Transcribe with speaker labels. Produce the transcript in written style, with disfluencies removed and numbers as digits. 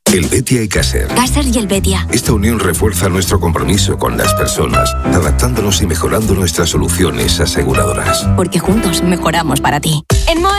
Speaker 1: Helvetia y Caser.
Speaker 2: Caser y Helvetia.
Speaker 1: Esta unión refuerza nuestro compromiso con las personas, adaptándonos y mejorando nuestras soluciones aseguradoras.
Speaker 2: Porque juntos mejoramos para ti.
Speaker 3: En Moa